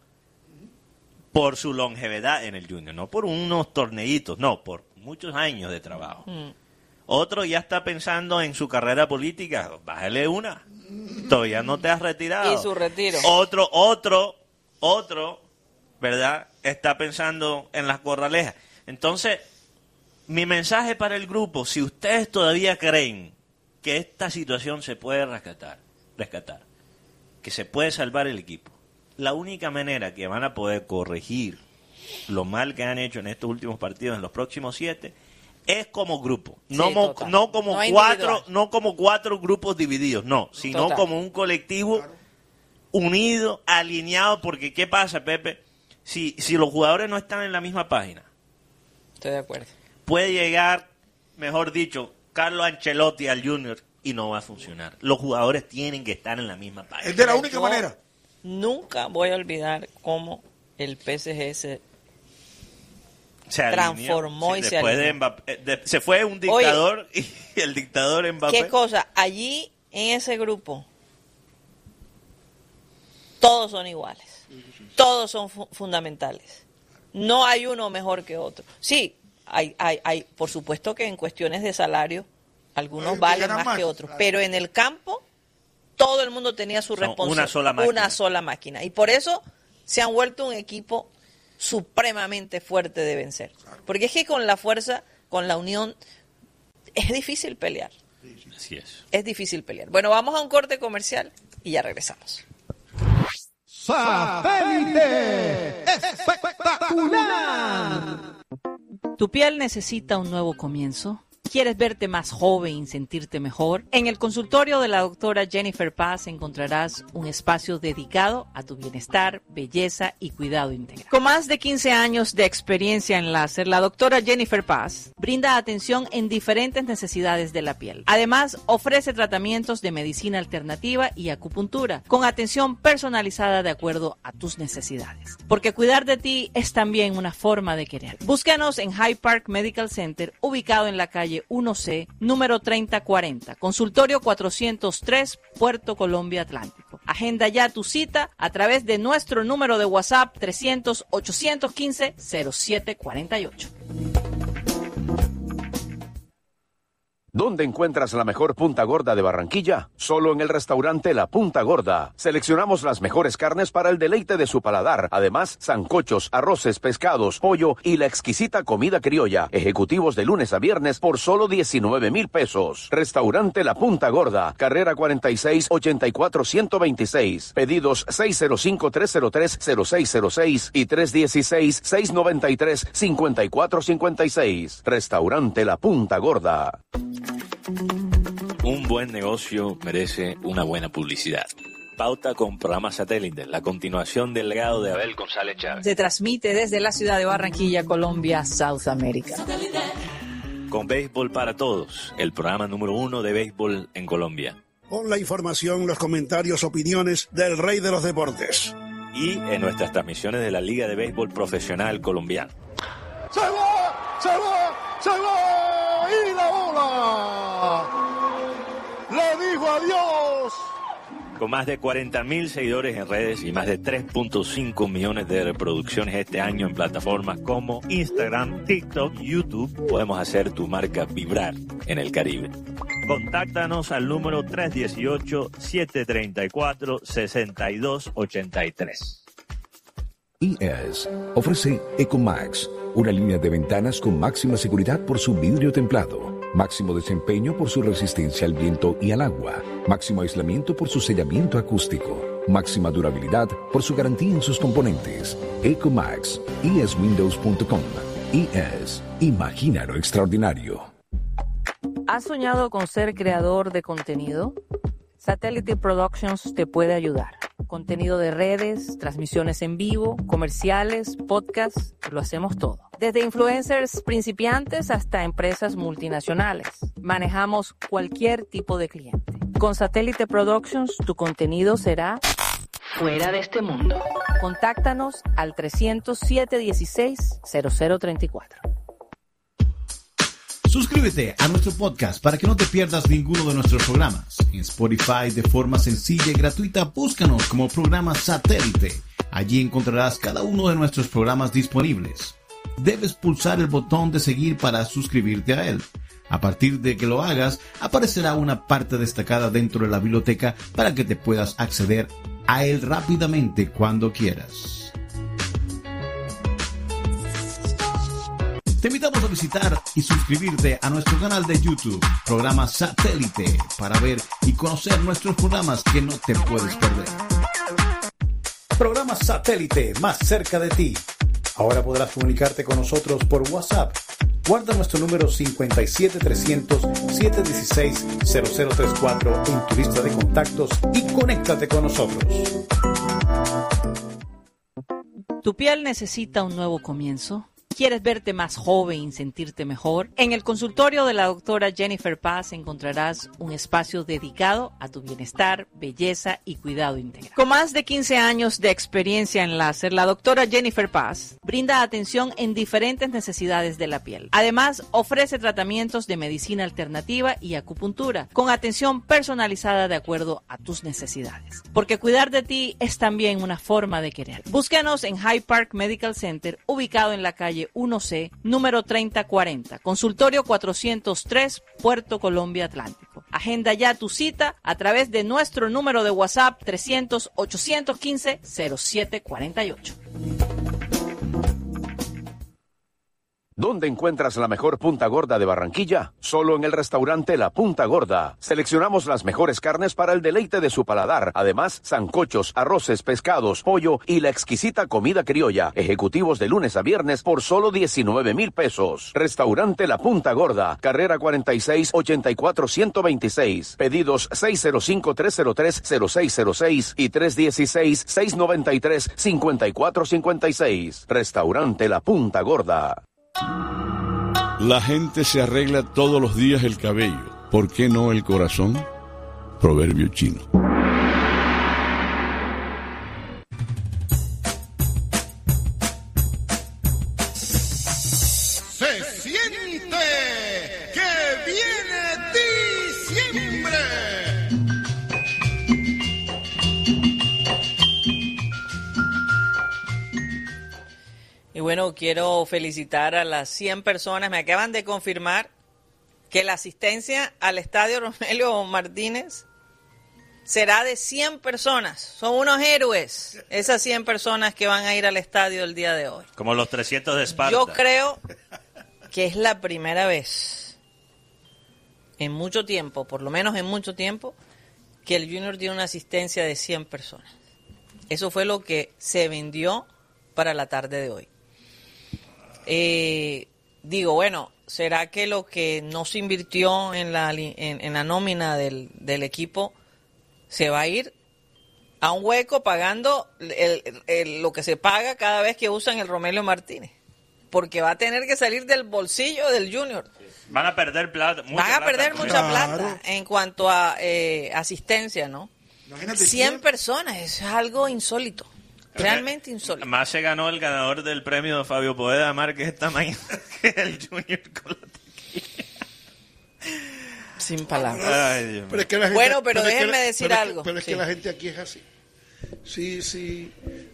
por su longevidad en el Junior. No por unos torneitos, no, por muchos años de trabajo. Otro ya está pensando en su carrera política. Bájale una. Todavía no te has retirado. Y su retiro. Otro, ¿verdad? Está pensando en las corralejas. Entonces, mi mensaje para el grupo, si ustedes todavía creen que esta situación se puede rescatar, que se puede salvar el equipo, la única manera que van a poder corregir lo mal que han hecho en estos últimos partidos en los próximos 7 es como grupo, no como 4 grupos divididos, sino como un colectivo unido, alineado, porque ¿qué pasa, Pepe? Si los jugadores no están en la misma página, estoy de acuerdo. Puede llegar, mejor dicho, Carlo Ancelotti al Junior y no va a funcionar. Los jugadores tienen que estar en la misma página. Es de la única manera. Nunca voy a olvidar cómo el PSG se transformó y se alineó. Se fue un dictador. Oye, y el dictador Mbappé. ¿Qué cosa? Allí, en ese grupo, todos son iguales. Todos son fundamentales. No hay uno mejor que otro. Sí, hay por supuesto que en cuestiones de salario algunos valen más que otros, pero en el campo todo el mundo tenía su responsabilidad. Una sola máquina. Y por eso se han vuelto un equipo supremamente fuerte de vencer. Porque es que con la fuerza, con la unión, es difícil pelear. Así es. Es difícil pelear. Bueno, vamos a un corte comercial y ya regresamos. ¡Satélite espectacular! ¿Tu piel necesita un nuevo comienzo? ¿Quieres verte más joven y sentirte mejor? En el consultorio de la doctora Jennifer Paz encontrarás un espacio dedicado a tu bienestar, belleza y cuidado integral. Con más de 15 años de experiencia en láser, la doctora Jennifer Paz brinda atención en diferentes necesidades de la piel. Además, ofrece tratamientos de medicina alternativa y acupuntura, con atención personalizada de acuerdo a tus necesidades. Porque cuidar de ti es también una forma de querer. Búscanos en Hyde Park Medical Center, ubicado en la calle 1C, número 3040, consultorio 403, Puerto Colombia Atlántico. Agenda ya tu cita a través de nuestro número de WhatsApp 300-815-0748. ¿Dónde encuentras la mejor punta gorda de Barranquilla? Solo en el restaurante La Punta Gorda. Seleccionamos las mejores carnes para el deleite de su paladar. Además, sancochos, arroces, pescados, pollo y la exquisita comida criolla. Ejecutivos de lunes a viernes por solo 19,000 pesos. Restaurante La Punta Gorda, carrera 46 84 126. Pedidos 605-303-0606 y 316-693-5456. Restaurante La Punta Gorda. Un buen negocio merece una buena publicidad. Pauta con programa satélite, la continuación del legado de Abel González Chávez. Se transmite desde la ciudad de Barranquilla, Colombia, South America. Con Béisbol para Todos, el programa número 1 de béisbol en Colombia. Con la información, los comentarios, opiniones del rey de los deportes. Y en nuestras transmisiones de la Liga de Béisbol Profesional Colombiana. ¡Se va! ¡Se va! ¡Se va! ¡Y la bola! ¡Le dijo adiós! Con más de 40,000 seguidores en redes y más de 3.5 millones de reproducciones este año en plataformas como Instagram, TikTok, YouTube, podemos hacer tu marca vibrar en el Caribe. Contáctanos al número 318-734-6283. IS ofrece Ecomax, una línea de ventanas con máxima seguridad por su vidrio templado, máximo desempeño por su resistencia al viento y al agua, máximo aislamiento por su sellamiento acústico, máxima durabilidad por su garantía en sus componentes. Ecomax, iswindows.com. IS, imagina lo extraordinario. ¿Has soñado con ser creador de contenido? Satellite Productions te puede ayudar. Contenido de redes, transmisiones en vivo, comerciales, podcasts, lo hacemos todo. Desde influencers principiantes hasta empresas multinacionales. Manejamos cualquier tipo de cliente. Con Satellite Productions, tu contenido será fuera de este mundo. Contáctanos al 300-716-0034. Suscríbete a nuestro podcast para que no te pierdas ninguno de nuestros programas. En Spotify, de forma sencilla y gratuita, búscanos como Programa Satélite. Allí encontrarás cada uno de nuestros programas disponibles. Debes pulsar el botón de seguir para suscribirte a él. A partir de que lo hagas, aparecerá una parte destacada dentro de la biblioteca para que te puedas acceder a él rápidamente cuando quieras. Te invitamos a visitar y suscribirte a nuestro canal de YouTube, Programa Satélite, para ver y conocer nuestros programas que no te puedes perder. Programa Satélite, más cerca de ti. Ahora podrás comunicarte con nosotros por WhatsApp. Guarda nuestro número 57-300-716-0034 en tu lista de contactos y conéctate con nosotros. ¿Tu piel necesita un nuevo comienzo? ¿Quieres verte más joven y sentirte mejor? En el consultorio de la doctora Jennifer Paz encontrarás un espacio dedicado a tu bienestar, belleza y cuidado integral. Con más de 15 años de experiencia en láser, la doctora Jennifer Paz brinda atención en diferentes necesidades de la piel. Además, ofrece tratamientos de medicina alternativa y acupuntura, con atención personalizada de acuerdo a tus necesidades. Porque cuidar de ti es también una forma de querer. Búscanos en Hyde Park Medical Center, ubicado en la calle 1C, número 3040, consultorio 403, Puerto Colombia, Atlántico. Agenda ya tu cita a través de nuestro número de WhatsApp 300-815-0748. ¿Dónde encuentras la mejor punta gorda de Barranquilla? Solo en el restaurante La Punta Gorda. Seleccionamos las mejores carnes para el deleite de su paladar. Además, sancochos, arroces, pescados, pollo y la exquisita comida criolla. Ejecutivos de lunes a viernes por solo 19,000 pesos. Restaurante La Punta Gorda, carrera 46 84 126. Pedidos 605-303-0606 y 316-693-5456. Restaurante La Punta Gorda. La gente se arregla todos los días el cabello. ¿Por qué no el corazón? Proverbio chino. Se siente que viene diciembre. Y bueno, quiero felicitar a las 100 personas. Me acaban de confirmar que la asistencia al estadio Romelio Martínez será de 100 personas. Son unos héroes, esas 100 personas que van a ir al estadio el día de hoy. Como los 300 de Esparta. Yo creo que es la primera vez en mucho tiempo, por lo menos en mucho tiempo, que el Junior dio una asistencia de 100 personas. Eso fue lo que se vendió para la tarde de hoy. Digo, bueno, ¿será que lo que no se invirtió en la nómina del equipo se va a ir a un hueco pagando lo que se paga cada vez que usan el Romelio Martínez? Porque va a tener que salir del bolsillo del Junior. Van a perder plata. Van a perder mucha plata en cuanto a asistencia, ¿no? Imagínate 100 personas, es algo insólito. Realmente insólito. Más se ganó el ganador del premio Fabio Poveda Márquez esta mañana que el Junior con la taquilla. Sin palabras. Ay, pero es que la gente, bueno, pero déjenme decir algo. Pero es que la gente aquí es así. Sí,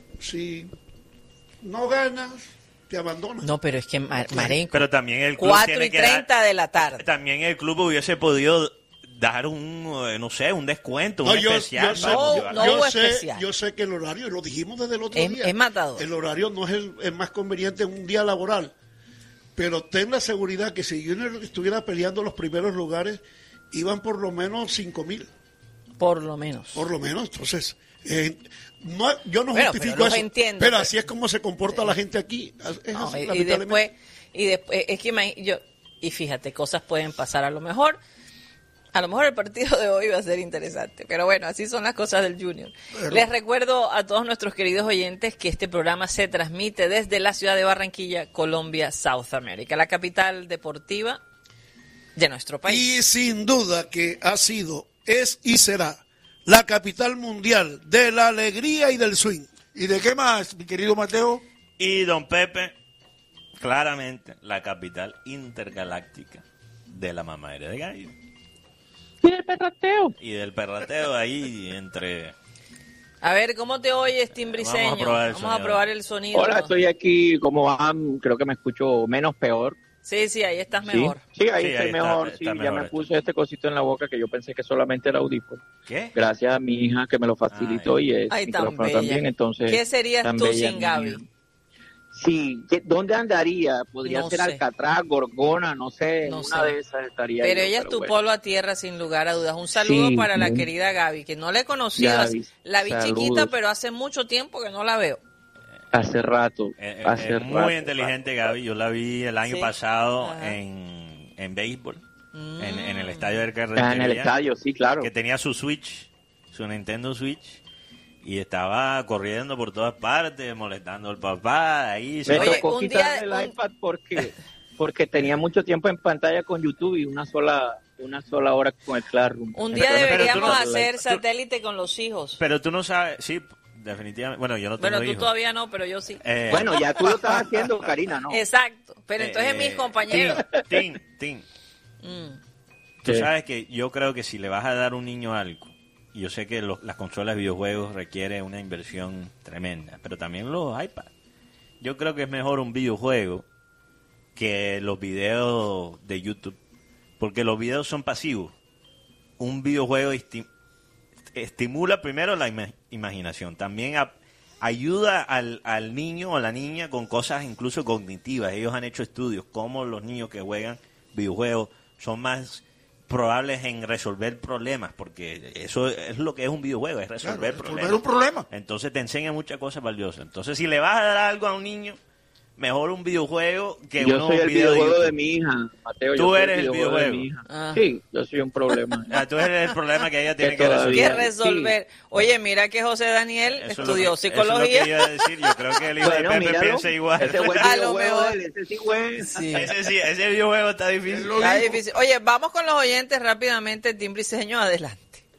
no ganas, te abandonas. No, pero es que Marenco. Pero también el club 4:30 de la tarde. También el club hubiese podido dar un descuento, un especial. Yo sé que el horario, lo dijimos desde el otro día. Es matador. El horario no es el más conveniente en un día laboral. Pero ten la seguridad que si Junior estuviera peleando los primeros lugares, iban por lo menos 5,000. Por lo menos. Entonces, yo no justifico eso. Entiendo, pero así es como se comporta la gente aquí. Y después, es que y fíjate, cosas pueden pasar. A lo mejor el partido de hoy va a ser interesante, pero bueno, así son las cosas del Junior. Les recuerdo a todos nuestros queridos oyentes que este programa se transmite desde la ciudad de Barranquilla, Colombia, South America, la capital deportiva de nuestro país. Y sin duda que ha sido, es y será la capital mundial de la alegría y del swing. ¿Y de qué más, mi querido Mateo? Y don Pepe, claramente la capital intergaláctica de la mamadera de gallo. Y del perrateo ahí entre... A ver, ¿cómo te oyes, Timbriseño? Vamos a probar el sonido. Hola, estoy aquí, ¿cómo van? Creo que me escucho menos peor. Sí, ahí estás mejor. Sí, ahí estoy mejor. Está mejor, ya me puse este cosito en la boca que yo pensé que solamente era audífono. ¿Qué? Gracias a mi hija que me lo facilitó y el micrófono también. Entonces, ¿qué serías tú sin Gaby? Sí, ¿dónde andaría? Podría ser Alcatraz, Gorgona, no sé, una de esas estaría. Pero ella es tu polo a tierra, sin lugar a dudas. Un saludo para la querida Gaby, que no la he conocido. La vi chiquita, pero hace mucho tiempo que no la veo. Hace rato. Muy inteligente Gaby. Yo la vi el año pasado en béisbol, en el estadio del Carretera. En el estadio, sí, claro. Que tenía su Switch, su Nintendo Switch. Y estaba corriendo por todas partes, molestando al papá. Ahí me tocó quitarle el iPad porque tenía mucho tiempo en pantalla con YouTube y una sola hora con el Classroom. Un día deberíamos hacer satélite con los hijos. Pero tú no sabes, sí, definitivamente. Bueno, yo no tengo hijos. Bueno, tú todavía no, pero yo sí. Bueno, ya tú lo estás haciendo, Karina, ¿no? Exacto, pero entonces mis compañeros. Tim. Tú sabes que yo creo que si le vas a dar a un niño algo, yo sé que las consolas de videojuegos requieren una inversión tremenda, pero también los iPads. Yo creo que es mejor un videojuego que los videos de YouTube, porque los videos son pasivos. Un videojuego estimula primero la imaginación, también ayuda al niño o la niña con cosas incluso cognitivas. Ellos han hecho estudios cómo los niños que juegan videojuegos son más probables en resolver problemas, porque eso es lo que es un videojuego, es resolver problemas. Un problema. Entonces te enseña muchas cosas valiosas. Entonces si le vas a dar algo a un niño, mejor un videojuego que yo soy el videojuego de mi hija, Mateo. Tú eres el videojuego de mi hija. Sí, yo soy un problema. Tú eres el problema que ella tiene que resolver. Sí. Oye, mira que José Daniel estudió psicología. Eso es lo que iba a decir. Yo creo que el hijo de Pepe piensa igual. Ese buen videojuego, ese sí güey. Sí. Ese videojuego está difícil. Está difícil. Oye, vamos con los oyentes rápidamente. Timbriseño, adelante.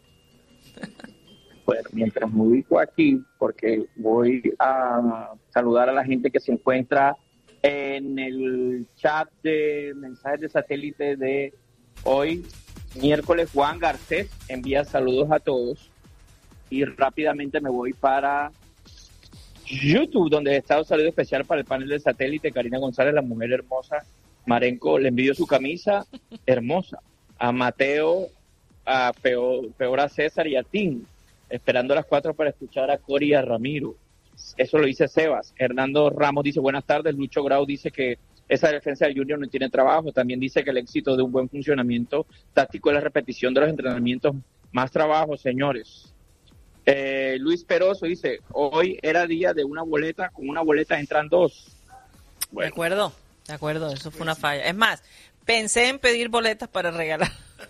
Bueno, mientras me ubico aquí, porque voy a saludar a la gente que se encuentra en el chat de mensajes de satélite de hoy, miércoles. Juan Garcés envía saludos a todos y rápidamente me voy para YouTube, donde está un saludo especial para el panel de satélite, Karina González, la mujer hermosa Marenco le envió su camisa hermosa. A Mateo, peor a César y a Tim, esperando a las 4 para escuchar a Cori y a Ramiro. Eso lo dice Sebas. Hernando Ramos dice buenas tardes. Lucho Grau dice que esa defensa del Junior no tiene trabajo. También dice que el éxito de un buen funcionamiento táctico es la repetición de los entrenamientos. Más trabajo, señores. Luis Peroso dice, hoy era día de una boleta, con una boleta entran 2. Bueno. De acuerdo, eso fue una falla. Es más, pensé en pedir boletas para regalar.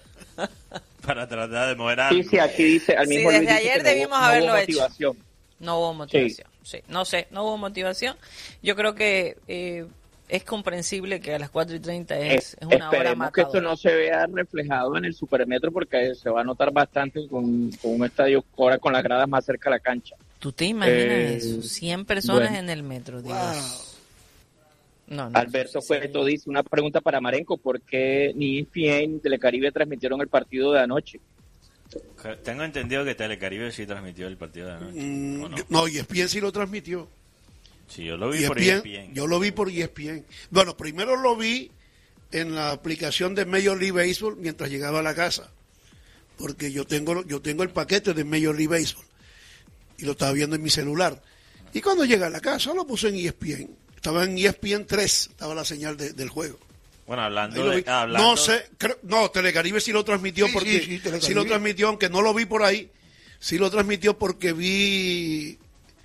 Para tratar de mover algo. Sí, aquí dice, al mismo desde Luis dice ayer que debimos haberlo hecho. No hubo motivación. Sí. No hubo motivación. Yo creo que es comprensible que a las 4:30 es una hora matadora. Que esto no se vea reflejado en el Supermetro porque se va a notar bastante con un estadio ahora con las gradas más cerca de la cancha. ¿Tú te imaginas eso? 100 personas en el metro, Dios. Wow. No, Alberto Cueto dice, una pregunta para Marenco, ¿por qué ni ESPN ni Telecaribe transmitieron el partido de anoche? Tengo entendido que Telecaribe sí transmitió el partido de anoche. No, ESPN sí lo transmitió. Sí, yo lo vi por ESPN. Yo lo vi por ESPN. Bueno, primero lo vi en la aplicación de Major League Baseball mientras llegaba a la casa, porque yo tengo el paquete de Major League Baseball y lo estaba viendo en mi celular. Y cuando llegué a la casa lo puse en ESPN. Estaba en ESPN 3, estaba la señal del juego. Bueno, hablando... No sé, Telecaribe sí lo transmitió sí lo transmitió, aunque no lo vi por ahí. Sí lo transmitió porque vi,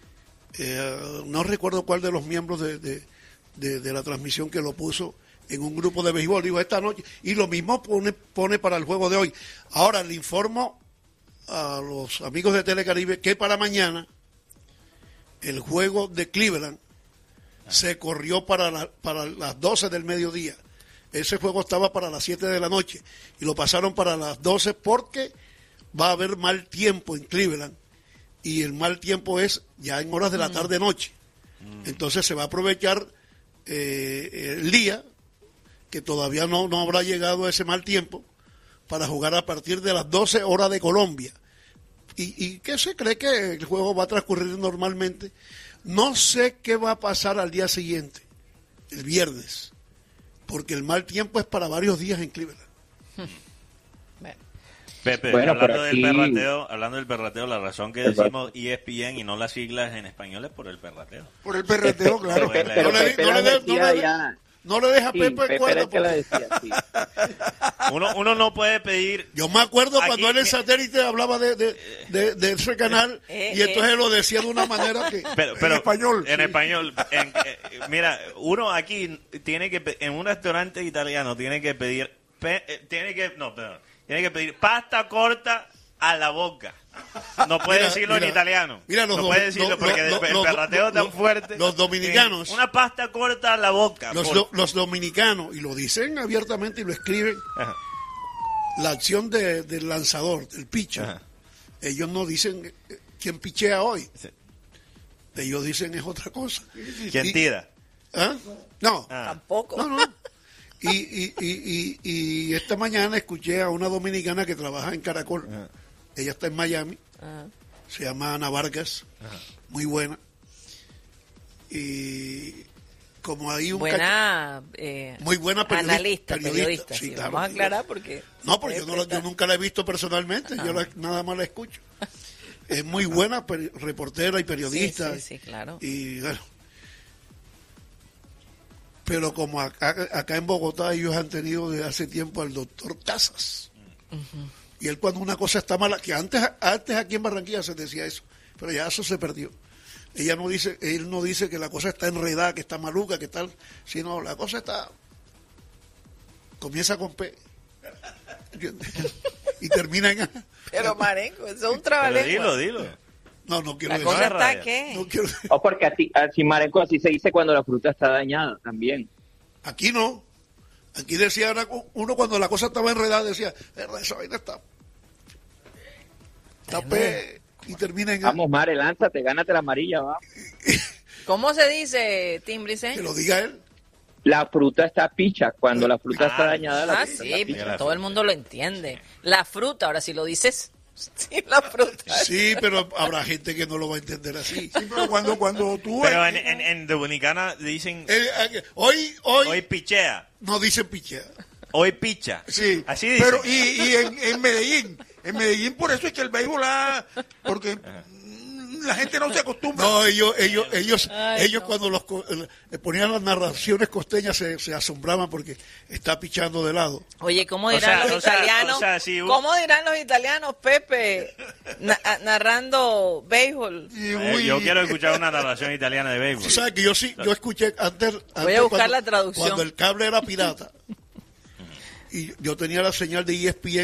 no recuerdo cuál de los miembros de la transmisión que lo puso en un grupo de béisbol. Digo, esta noche, y lo mismo pone para el juego de hoy. Ahora le informo a los amigos de Telecaribe que para mañana el juego de Cleveland se corrió para las 12 del mediodía. Ese juego estaba para las 7 de la noche y lo pasaron para las 12 porque va a haber mal tiempo en Cleveland y el mal tiempo es ya en horas de la tarde-noche. Entonces se va a aprovechar el día que todavía no habrá llegado ese mal tiempo para jugar a partir de las 12 horas de Colombia. Y que se cree que el juego va a transcurrir normalmente. No sé qué va a pasar al día siguiente, el viernes, porque el mal tiempo es para varios días en Cleveland. Pepe, hablando del perrateo, la razón que decimos ESPN y no las siglas en español es por el perrateo. Por el perrateo, claro. No le deja Pepe el cuerda. Uno no puede pedir... Yo me acuerdo cuando en el satélite hablaba de ese canal y entonces lo decía de una manera que... Pero en español. Mira, uno aquí tiene que... En un restaurante italiano tiene que pedir... Tiene que pedir pasta corta a la boca. No puede decirlo en italiano. No puede decirlo porque el perrateo tan fuerte. Los dominicanos. Una pasta corta a la boca. Los dominicanos, y lo dicen abiertamente y lo escriben, la acción del lanzador, del pitcher. Ellos no dicen quién pichea hoy. Sí. Ellos dicen es otra cosa. ¿Quién tira? No. Tampoco. No. Y esta mañana escuché a una dominicana que trabaja en Caracol. Ella está en Miami. Se llama Ana Vargas. Muy buena. Y como hay un... muy buena periodista. Sí, claro. Vamos a aclarar porque... No, porque yo nunca la he visto personalmente. Yo nada más la escucho. Es muy buena reportera y periodista. Sí, claro. Y bueno... Pero como acá en Bogotá ellos han tenido desde hace tiempo al doctor Casas. Y él cuando una cosa está mala, que antes aquí en Barranquilla se decía eso, pero ya eso se perdió. Él no dice que la cosa está enredada, que está maluca, que tal, sino la cosa comienza con P. ¿Entiendes? Y termina en A. Pero Marenco, eso es un trabalengua. Dilo. No quiero decir. ¿La cosa está qué? No quiero... porque así Marenco, así se dice cuando la fruta está dañada también. Aquí no. Aquí decía uno cuando la cosa estaba enredada, decía, esa vaina está P y termina en A. Vamos, Mare, lánzate, gánate la amarilla, va. ¿Cómo se dice, Tim Briceño? Que lo diga él. La fruta está picha, cuando la fruta está dañada. Sí, pero todo el mundo lo entiende. La fruta, ahora si lo dices Sí, la fruta. Sí, pero habrá gente que no lo va a entender así. Sí, pero cuando tú... Pero en Dominicana dicen... Hoy pichea. No dicen pichea. Hoy picha. Sí. Así dicen. Pero en Medellín por eso es que el béisbol porque la gente no se acostumbra. No, ellos cuando ponían las narraciones costeñas se asombraban porque está pichando de lado. Oye, ¿cómo dirán los italianos? ¿Cómo dirán los italianos, Pepe, narrando béisbol? Yo quiero escuchar una narración italiana de béisbol. Tú sabes que yo escuché antes voy a buscar la traducción. Cuando el cable era pirata y yo tenía la señal de ESPN